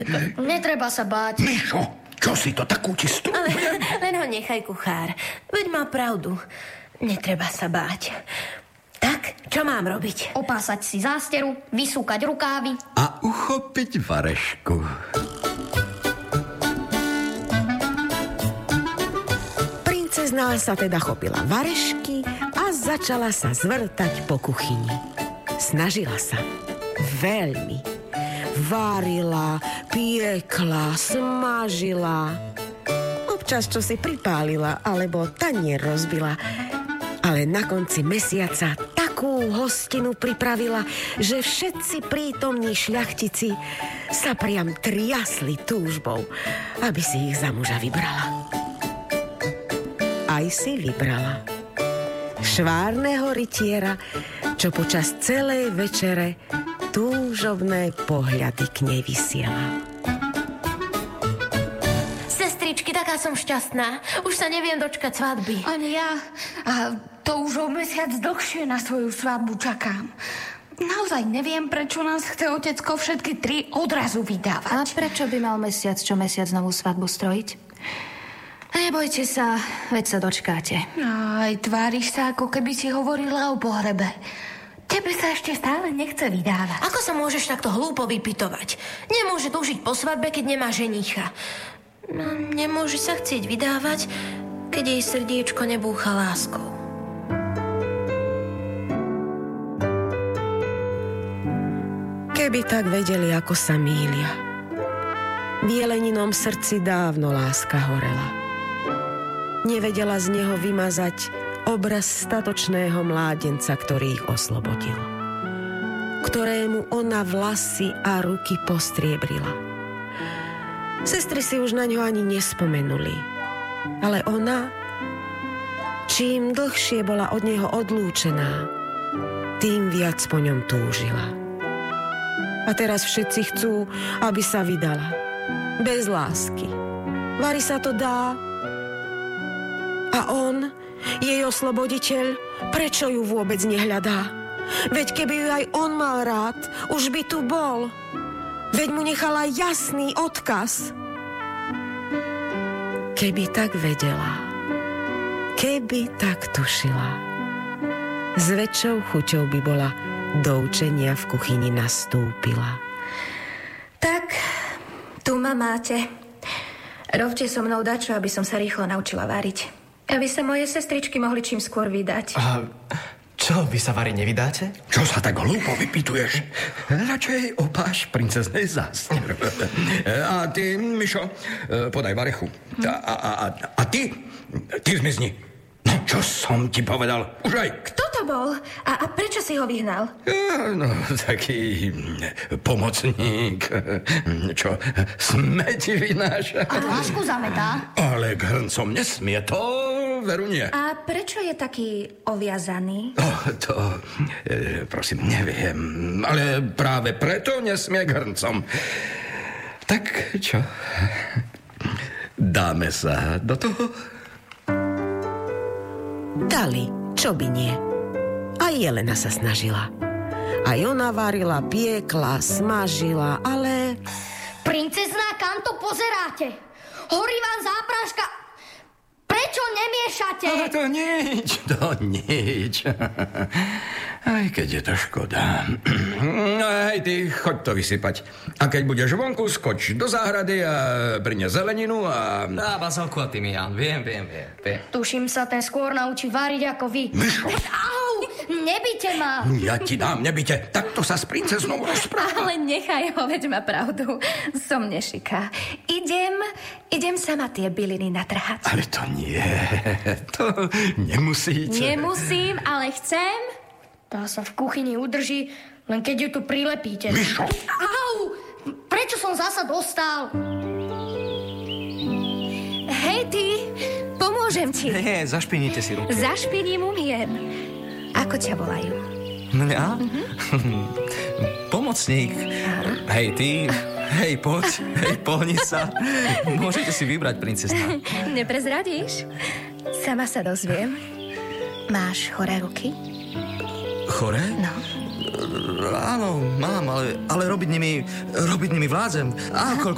Netreba sa báť. Mišo, čo si to takú čistú? Ale len ho nechaj, kuchár. Veď má pravdu. Netreba sa báť. Tak, čo mám robiť? Opásať si zásteru, vysúkať rukávy. A uchopiť varešku. Princezná sa teda chopila varešky a začala sa zvrtať po kuchyni. Snažila sa. Veľmi. Varila, piekla, smažila. Občas čo si pripálila, alebo tanier rozbila. Ale na konci mesiaca takú hostinu pripravila, že všetci prítomní šľachtici sa priam triasli túžbou, aby si ich za muža vybrala. Aj si vybrala. Švárneho rytiera, čo počas celej večere túžobné pohľady k nej vysiela. Sestričky, taká som šťastná. Už sa neviem dočkať svadby. Ani ja. A to už o mesiac dlhšie na svoju svadbu čakám. Naozaj neviem, prečo nás chce otecko všetky 3 odrazu vydávať. A prečo by mal mesiac čo mesiac novú svadbu strojiť? Nebojte sa, veď sa dočkáte. Aj tváriš sa, ako keby si hovorila o pohrebe. Tebe sa ešte stále nechce vydávať. Ako sa môžeš takto hlúpo vypytovať? Nemôže túžiť po svadbe, keď nemá ženícha. No, nemôže sa chcieť vydávať, keď jej srdiečko nebúcha láskou. Keby tak vedeli, ako sa mýlia. V Jeleninom srdci dávno láska horela. Nevedela z neho vymazať obraz statočného mládenca, ktorý ich oslobodil. Ktorému ona vlasy a ruky postriebrila. Sestry si už na ňo ani nespomenuli. Ale ona, čím dlhšie bola od neho odlúčená, tým viac po ňom túžila. A teraz všetci chcú, aby sa vydala. Bez lásky. Vari sa to dá. A on, jej osloboditeľ, prečo ju vôbec nehľadá? Veď keby ju aj on mal rád, už by tu bol. Veď mu nechala jasný odkaz. Keby tak vedela, keby tak tušila, s väčšou chuťou by bola do učenia v kuchyni nastúpila. Tak, tu ma máte. Robte so mnou dačo, aby som sa rýchlo naučila váriť. Aby sa moje sestričky mohli čím skôr vydať. A čo, vy sa vari nevydáte? Čo sa tak hlúpo vypytuješ? Radšej opáš princeznej zásteru. A ty, Mišo, podaj varechu. A ty zmizni. No, čo som ti povedal? Už aj. Kto to bol? A prečo si ho vyhnal? No, taký pomocník, čo smeti vynáša. A dlášku zametá. Ale k hrncom nesmie, to veru nie. A prečo je taký oviazaný? To, prosím, neviem. Ale práve preto nesmie k hrncom. Tak čo? Dáme sa do toho? Dali, čo by nie. Aj Jelena sa snažila. Aj ona varila, piekla, smažila, ale... Princezná, kam to pozeráte? Horí vám zápraška. Prečo nemiešate? Ale to nič. Aj keď je to škoda. Hej, ty, choď to vysypať. A keď budeš vonku, skoč do záhrady a prines zeleninu a... Bazalku a tymián, viem. Tuším sa, ten skôr naučí váriť ako vy. Mišo! Au! Nebite ma! Ja ti dám, nebite. Takto sa s princeznou rozpráva. Ale nechaj ho, veď má pravdu. Som nešika. Idem sama tie byliny natrhať. Ale to nie. To nemusíte. Nemusím, ale chcem. Tá sa v kuchyni udrží, len keď ju tu prilepíte. Mišo! Au! Prečo som zasa dostal? Hej ty, pomôžem ti. Nie, zašpinite si ruky. Zašpiním umiem. Ako ťa volajú? Mňa? Pomocník. Hej ty, poď, pohni sa. Môžete si vybrať, princezná. Neprezradíš? Sama sa dozviem. Máš choré ruky? Choré? No. Áno, mám, ale robiť nimi vládzem. A